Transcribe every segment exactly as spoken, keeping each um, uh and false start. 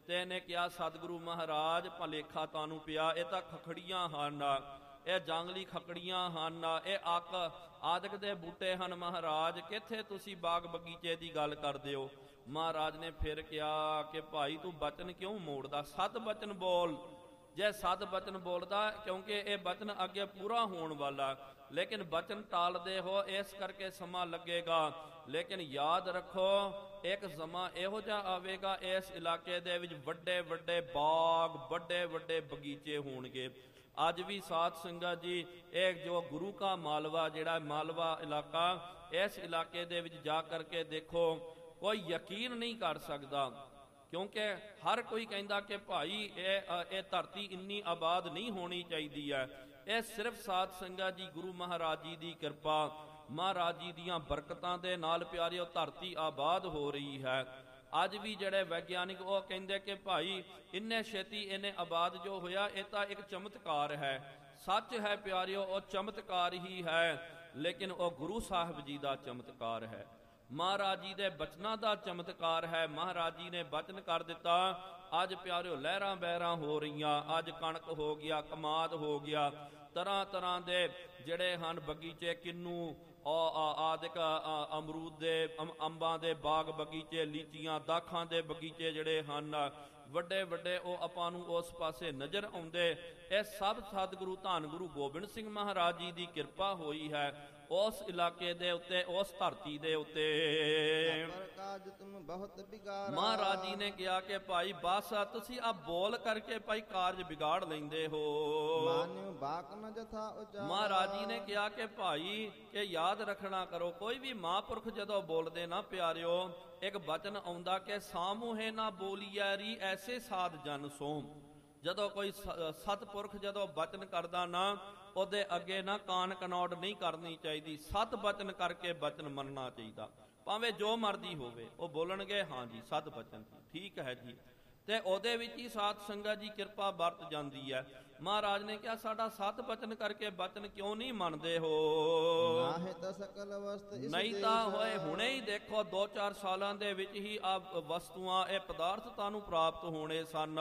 ਤੇ ਇਹਨੇ ਕਿਹਾ ਸਤਿਗੁਰੂ ਮਹਾਰਾਜ ਭਲੇਖਾ ਤੁਹਾਨੂੰ ਪਿਆ, ਇਹ ਤਾਂ ਖਖੜੀਆਂ ਹਨ, ਇਹ ਜੰਗਲੀ ਖਕੜੀਆਂ ਹਨ, ਇਹ ਅੱਕ ਆਦਿਕ ਦੇ ਬੂਟੇ ਹਨ ਮਹਾਰਾਜ, ਕਿੱਥੇ ਤੁਸੀਂ ਬਾਗ ਬਗੀਚੇ ਦੀ ਗੱਲ ਕਰਦੇ ਹੋ। ਮਹਾਰਾਜ ਨੇ ਫਿਰ ਕਿਹਾ ਕਿ ਭਾਈ ਤੂੰ ਬਚਨ ਕਿਉਂ ਮੋੜਦਾ, ਸਤ ਬਚਨ ਬੋਲ। ਜੇ ਸਤ ਬਚਨ ਬੋਲਦਾ, ਕਿਉਂਕਿ ਇਹ ਬਚਨ ਅੱਗੇ ਪੂਰਾ ਹੋਣ ਵਾਲਾ, ਲੇਕਿਨ ਬਚਨ ਟਾਲਦੇ ਹੋ ਇਸ ਕਰਕੇ ਸਮਾਂ ਲੱਗੇਗਾ। ਲੇਕਿਨ ਯਾਦ ਰੱਖੋ ਇੱਕ ਸਮਾਂ ਇਹੋ ਜਿਹਾ ਆਵੇਗਾ ਇਸ ਇਲਾਕੇ ਦੇ ਵਿੱਚ ਵੱਡੇ ਵੱਡੇ ਬਾਗ, ਵੱਡੇ ਵੱਡੇ ਬਗੀਚੇ ਹੋਣਗੇ। ਅੱਜ ਵੀ ਸਾਧ ਸੰਗਤ ਜੀ ਇਹ ਜੋ ਗੁਰੂ ਕਾ ਮਾਲਵਾ, ਜਿਹੜਾ ਮਾਲਵਾ ਇਲਾਕਾ, ਇਸ ਇਲਾਕੇ ਦੇ ਵਿੱਚ ਜਾ ਕਰਕੇ ਦੇਖੋ, ਕੋਈ ਯਕੀਨ ਨਹੀਂ ਕਰ ਸਕਦਾ, ਕਿਉਂਕਿ ਹਰ ਕੋਈ ਕਹਿੰਦਾ ਕਿ ਭਾਈ ਇਹ ਇਹ ਧਰਤੀ ਇੰਨੀ ਆਬਾਦ ਨਹੀਂ ਹੋਣੀ ਚਾਹੀਦੀ ਹੈ। ਇਹ ਸਿਰਫ ਸਾਧ ਸੰਗਤ ਜੀ ਗੁਰੂ ਮਹਾਰਾਜ ਜੀ ਦੀ ਕਿਰਪਾ, ਮਹਾਰਾਜ ਜੀ ਦੀਆਂ ਬਰਕਤਾਂ ਦੇ ਨਾਲ ਪਿਆਰਿਓ ਧਰਤੀ ਆਬਾਦ ਹੋ ਰਹੀ ਹੈ। ਅੱਜ ਵੀ ਜਿਹੜੇ ਵਿਗਿਆਨਿਕ ਉਹ ਕਹਿੰਦੇ ਕਿ ਭਾਈ ਇੰਨੇ ਛੇਤੀ ਇਹਨੇ ਆਬਾਦ ਜੋ ਹੋਇਆ ਇਹ ਤਾਂ ਇੱਕ ਚਮਤਕਾਰ ਹੈ। ਸੱਚ ਹੈ ਪਿਆਰਿਓ, ਉਹ ਚਮਤਕਾਰ ਹੀ ਹੈ, ਲੇਕਿਨ ਉਹ ਗੁਰੂ ਸਾਹਿਬ ਜੀ ਦਾ ਚਮਤਕਾਰ ਹੈ, ਮਹਾਰਾਜ ਜੀ ਦੇ ਬਚਨਾਂ ਦਾ ਚਮਤਕਾਰ ਹੈ। ਮਹਾਰਾਜ ਜੀ ਨੇ ਬਚਨ ਕਰ ਦਿੱਤਾ, ਅੱਜ ਪਿਆਰਿਓ ਲਹਿਰਾਂ ਬਹਿਰਾਂ ਹੋ ਰਹੀਆਂ, ਅੱਜ ਕਣਕ ਹੋ ਗਿਆ, ਕਮਾਦ ਹੋ ਗਿਆ, ਤਰ੍ਹਾਂ ਤਰ੍ਹਾਂ ਦੇ ਜਿਹੜੇ ਹਨ ਬਗੀਚੇ, ਕਿੰਨੂ ਆਦਿਕ ਅਮਰੂਦ ਦੇ, ਅੰਬਾਂ ਦੇ ਬਾਗ ਬਗੀਚੇ, ਲੀਚੀਆਂ, ਦਾਖਾਂ ਦੇ ਬਗੀਚੇ ਜਿਹੜੇ ਹਨ ਵੱਡੇ ਵੱਡੇ, ਉਹ ਆਪਾਂ ਨੂੰ ਉਸ ਪਾਸੇ ਨਜ਼ਰ ਆਉਂਦੇ। ਇਹ ਸਭ ਸਤਿਗੁਰੂ ਧੰਨ ਗੁਰੂ ਗੋਬਿੰਦ ਸਿੰਘ ਮਹਾਰਾਜ ਜੀ ਦੀ ਕਿਰਪਾ ਹੋਈ ਹੈ ਉਸ ਇਲਾਕੇ ਦੇ ਉੱਤੇ, ਉਸ ਧਰਤੀ ਦੇ ਉੱਤੇ। ਮਹਾਰਾਜ ਜੀ ਨੇ ਕਿਹਾ ਕਿ ਭਾਈ ਬਸ ਤੁਸੀਂ ਆ ਬੋਲ ਕਰਕੇ ਭਾਈ ਕਾਰਜ ਵਿਗਾੜ ਲੈਂਦੇ ਹੋ। ਮਹਾਰਾਜ ਜੀ ਨੇ ਕਿਹਾ ਕਿ ਭਾਈ ਕਿ ਯਾਦ ਰੱਖਣਾ ਕਰੋ, ਕੋਈ ਵੀ ਮਹਾਂਪੁਰਖ ਜਦੋਂ ਬੋਲਦੇ ਨਾ ਪਿਆਰਿਓ, ਇੱਕ ਬਚਨ ਆਉਂਦਾ ਕਿ ਸਾਮੂਹੇ ਨਾ ਬੋਲੀਐ ਰੀ ਐਸੇ ਸਾਧ ਜਨ ਸੋਮ। ਜਦੋਂ ਕੋਈ ਸਤਪੁਰਖ ਜਦੋਂ ਬਚਨ ਕਰਦਾ ਨਾ, ਉਹਦੇ ਅੱਗੇ ਨਾ ਕਾਨ ਕਨੌੜ ਨਹੀਂ ਕਰਨੀ ਚਾਹੀਦੀ, ਸਤ ਬਚਨ ਕਰਕੇ ਬਚਨ ਮੰਨਣਾ ਚਾਹੀਦਾ। ਭਾਵੇਂ ਜੋ ਮਰਜ਼ੀ ਹੋਵੇ, ਉਹ ਬੋਲਣਗੇ ਹਾਂ ਜੀ ਸਤ ਬਚਨ ਠੀਕ ਹੈ ਜੀ, ਤੇ ਉਹਦੇ ਵਿੱਚ ਹੀ ਸਾਧ ਸੰਗਤ ਜੀ ਕਿਰਪਾ ਵਰਤ ਜਾਂਦੀ ਹੈ। ਮਹਾਰਾਜ ਨੇ ਕਿਹਾ ਸਾਡਾ ਸਤ ਬਚਨ ਕਰਕੇ ਬਚਨ ਕਿਉਂ ਨਹੀਂ ਮੰਨਦੇ ਹੋ। ਨਹੀਂ ਤਾਂ ਹੋਏ ਹੁਣੇ ਹੀ ਦੇਖੋ ਦੋ ਚਾਰ ਸਾਲਾਂ ਦੇ ਵਿੱਚ ਹੀ ਆ ਵਸਤੂਆਂ, ਇਹ ਪਦਾਰਥ ਤੁਹਾਨੂੰ ਪ੍ਰਾਪਤ ਹੋਣੇ ਸਨ,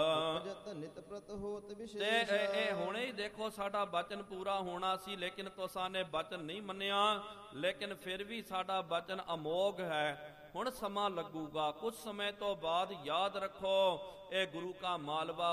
ਤੇ ਇਹ ਹੁਣੇ ਹੀ ਦੇਖੋ ਸਾਡਾ ਬਚਨ ਪੂਰਾ ਹੋਣਾ ਸੀ, ਲੇਕਿਨ ਤੁਸਾਂ ਨੇ ਬਚਨ ਨਹੀਂ ਮੰਨਿਆ। ਲੇਕਿਨ ਫਿਰ ਵੀ ਸਾਡਾ ਬਚਨ ਅਮੋਘ ਹੈ। ਹੁਣ ਸਮਾਂ ਲੱਗੂਗਾ, ਕੁਝ ਸਮੇਂ ਤੋਂ ਬਾਅਦ ਯਾਦ ਰੱਖੋ ਇਹ ਗੁਰੂ ਕਾ ਮਾਲਵਾ